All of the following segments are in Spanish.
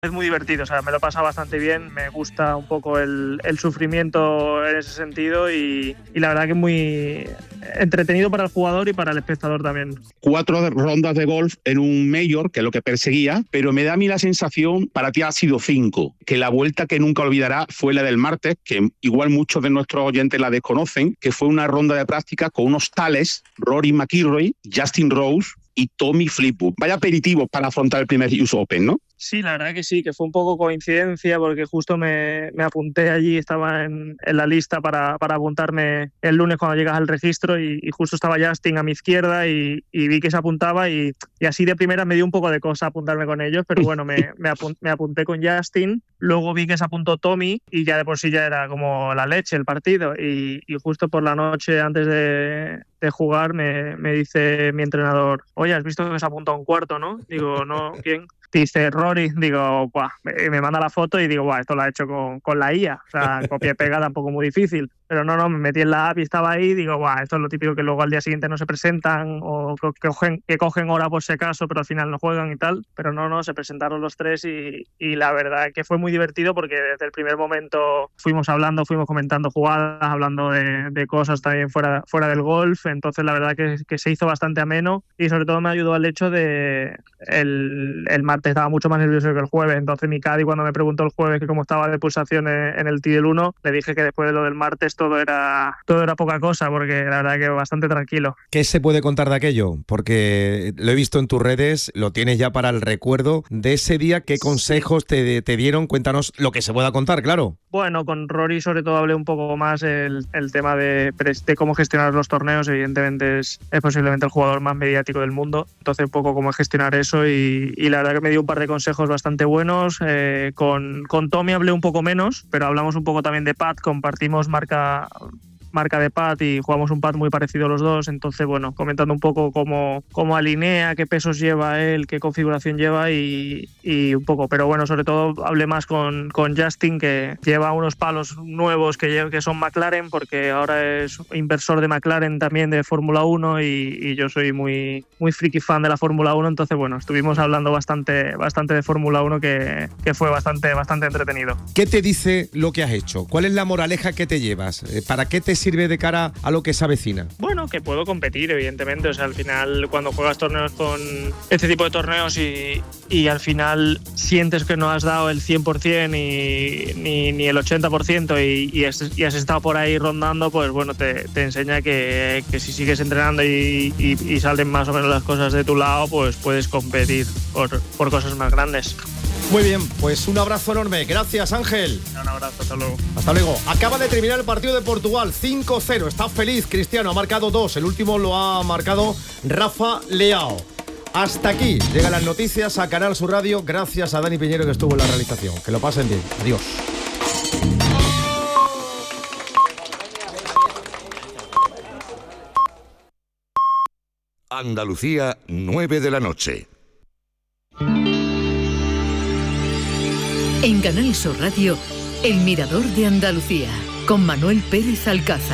Es muy divertido, o sea, me lo pasa bastante bien, me gusta un poco el sufrimiento en ese sentido y la verdad que es muy entretenido para el jugador y para el espectador también. 4 rondas de golf en un Major, que es lo que perseguía, pero me da a mí la sensación, para ti ha sido 5, que la vuelta que nunca olvidará fue la del martes, que igual muchos de nuestros oyentes la desconocen, que fue una ronda de práctica con unos tales Rory McIlroy, Justin Rose y Tommy Fleetwood. Vaya aperitivos para afrontar el primer US Open, ¿no? Sí, la verdad que sí, que fue un poco coincidencia porque justo me apunté allí, estaba en la lista para apuntarme el lunes cuando llegas al registro y justo estaba Justin a mi izquierda y vi que se apuntaba y así de primera me dio un poco de cosa apuntarme con ellos, pero bueno, me apunté con Justin, luego vi que se apuntó Tommy y ya de por sí ya era como la leche el partido y justo por la noche antes de jugar me dice mi entrenador, oye, ¿has visto que se apuntó a un cuarto, no? Digo, no, ¿quién? Dice Rory, digo, ¡buah! Me manda la foto y digo, esto lo ha hecho con la IA, o sea, copia y pega tampoco muy difícil, pero no, me metí en la app y estaba ahí, digo, esto es lo típico que luego al día siguiente no se presentan o que cogen hora por si acaso, pero al final no juegan y tal, pero no, se presentaron los tres y la verdad que fue muy divertido porque desde el primer momento fuimos comentando jugadas, hablando de cosas también fuera del golf, entonces la verdad que se hizo bastante ameno y sobre todo me ayudó al hecho de el martes estaba mucho más nervioso que el jueves, entonces mi caddy cuando me preguntó el jueves que cómo estaba de pulsaciones en el tee del 1, le dije que después de lo del martes todo era poca cosa, porque la verdad que bastante tranquilo. ¿Qué se puede contar de aquello? Porque lo he visto en tus redes, lo tienes ya para el recuerdo de ese día. ¿Qué consejos te dieron? Cuéntanos lo que se pueda contar, claro. Bueno, con Rory sobre todo hablé un poco más el tema de cómo gestionar los torneos. Evidentemente es posiblemente el jugador más mediático del mundo, entonces un poco cómo gestionar eso y la verdad que me dio un par de consejos bastante buenos. Con Tommy hablé un poco menos, pero hablamos un poco también de pad, compartimos marca de pad y jugamos un pad muy parecido los dos, entonces bueno, comentando un poco cómo alinea, qué pesos lleva él, qué configuración lleva y un poco, pero bueno, sobre todo hablé más con Justin, que lleva unos palos nuevos que son McLaren, porque ahora es inversor de McLaren también de Fórmula 1 y yo soy muy friki fan de la Fórmula 1, entonces bueno, estuvimos hablando bastante de Fórmula 1 que fue bastante entretenido. ¿Qué te dice lo que has hecho? ¿Cuál es la moraleja que te llevas? ¿Para qué te sirve de cara a lo que se avecina? Bueno, que puedo competir, evidentemente. O sea, al final, cuando juegas torneos con este tipo de torneos y al final sientes que no has dado el 100% ni el 80% y has estado por ahí rondando, pues bueno, te enseña que si sigues entrenando y salen más o menos las cosas de tu lado, pues puedes competir por cosas más grandes. Muy bien, pues un abrazo enorme. Gracias, Ángel. Un abrazo, hasta luego. Hasta luego. Acaba de terminar el partido de Portugal, 5-0. Está feliz Cristiano, ha marcado 2. El último lo ha marcado Rafa Leao. Hasta aquí llegan las noticias a Canal Sur Radio. Gracias a Dani Piñero que estuvo en la realización. Que lo pasen bien. Adiós. Andalucía, 9 de la noche. En Canal Sur Radio, El Mirador de Andalucía, con Manuel Pérez Alcázar.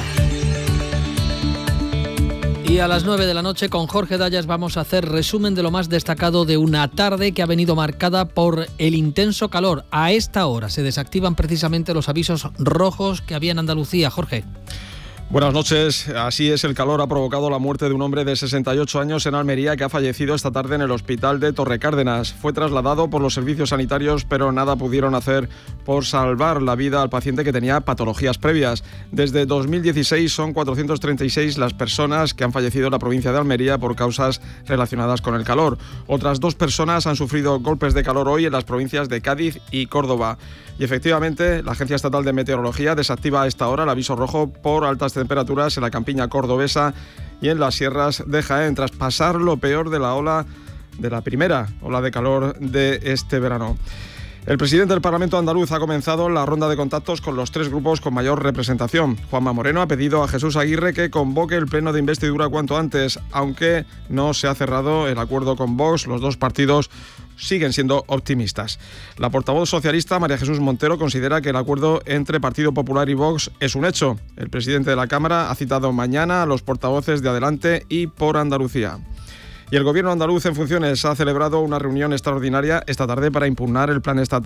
Y a las 9 de la noche con Jorge Dallas vamos a hacer resumen de lo más destacado de una tarde que ha venido marcada por el intenso calor. A esta hora se desactivan precisamente los avisos rojos que había en Andalucía. Jorge. Buenas noches. Así es, el calor ha provocado la muerte de un hombre de 68 años en Almería que ha fallecido esta tarde en el hospital de Torrecárdenas. Fue trasladado por los servicios sanitarios, pero nada pudieron hacer por salvar la vida al paciente que tenía patologías previas. Desde 2016 son 436 las personas que han fallecido en la provincia de Almería por causas relacionadas con el calor. Otras 2 personas han sufrido golpes de calor hoy en las provincias de Cádiz y Córdoba. Y efectivamente, la Agencia Estatal de Meteorología desactiva a esta hora el aviso rojo por altas temperaturas en la campiña cordobesa y en las sierras de Jaén, tras pasar lo peor de la primera ola de calor de este verano. El presidente del Parlamento andaluz ha comenzado la ronda de contactos con los 3 grupos con mayor representación. Juanma Moreno ha pedido a Jesús Aguirre que convoque el pleno de investidura cuanto antes, aunque no se ha cerrado el acuerdo con Vox. Los 2 partidos siguen siendo optimistas. La portavoz socialista, María Jesús Montero, considera que el acuerdo entre Partido Popular y Vox es un hecho. El presidente de la Cámara ha citado mañana a los portavoces de Adelante y Por Andalucía. Y el gobierno andaluz en funciones ha celebrado una reunión extraordinaria esta tarde para impugnar el plan estatal